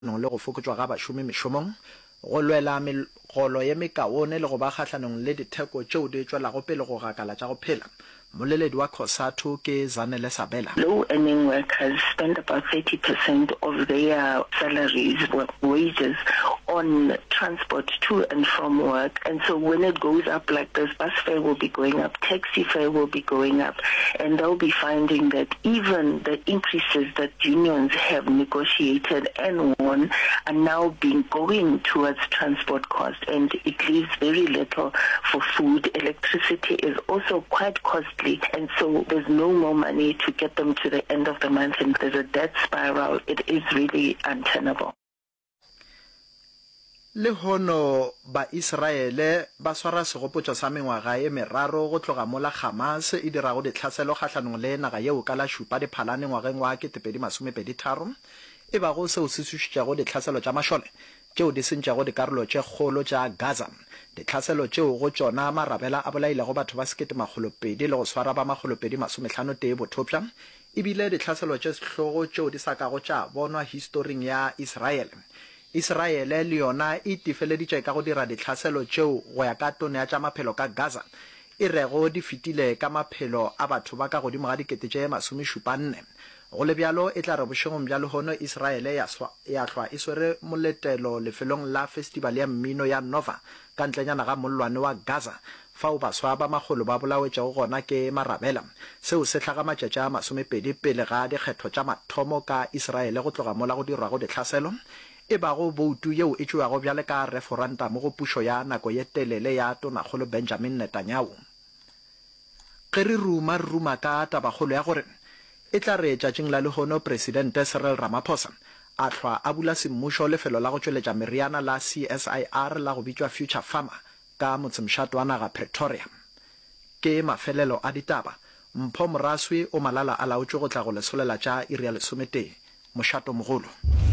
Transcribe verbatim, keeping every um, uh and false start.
no le go fokotswa ga bašomi mešomong go lwela megolo ye mekaone le go ba kgatlhanong le ditheko tšeo di tšwelago pele go gakala tša go phela. Moleledi wa COSATU ke Zanele Sabela. Low-earning workers spend about thirty percent of their salaries, wages, on transport to and from work. And so when it goes up like this, bus fare will be going up, taxi fare will be going up, and they'll be finding that even the increases that unions have negotiated and won are now being going towards transport cost, and it leaves very little for food. Electricity is also quite costly, and so there's no more money to get them to the end of the month, and there's a debt spiral. It is really untenable. Le hono ba Israele ba swara segopotso sa mengwaga e meraro go tloga mola Hamas e dira go ditlhaselo kgatlhanong le naga yeo ka la shupa di phalane ngwageng wa ke tepedi masome pedi tharo e ba go seo se tshusitšago ditlhaselo tša mašole tšeo di sentšago dikarolo tše kgolo tša Gaza. Ditlhaselo tšeo go tšona marabela a bolaile go batho ba sekete magolopedi le go swara ba magolopedi masomehlano tee bothopša ebile ditlhaselo tše sehlogo tšeo di sa kago tša bonwa historing ya Israele. Israele le yona e tifeleditše ka go dira ditlhaselo tšeo go ya ka tone ya tša maphelo ka Gaza e rego di fetile ka maphelo a batho ba ka godimo ga dikete tše masomešupanne. Go le bjalo e tla re bošegong bja lehono Israele ya hlwa e swere moletelo lefelong la festival ya mmino ya Nova ka ntlenyana ga mollwane wa Gaza fao baswa ba magolo ba bolawetšago gona ke marabela seo se hlaga matšatši a masomepedi pele ga dikgetho tša mathomo ka Israele go tloga mola go dirwago ditlhaselo e bago boutu yeo e tšewago bjale ka referendum go pušo ya nako ye telele ya tonakgolo Benjamin Netanyahu. Ge re ruma ruma ka tabagolo ya gore e tla re tšatšing la lehono Presidente Cyril Ramaphosa a hlwa a bula semmušo lefelo la go tšweletša meriana la C S I R la go bitšwa Future Farmer ka motsemšato wa naga Pretoria. Ke mafelelo a ditaba, Mpho Moraswi o malala a laotšwe go tla go lesolela tša iri ya lesometee mošato mogolo.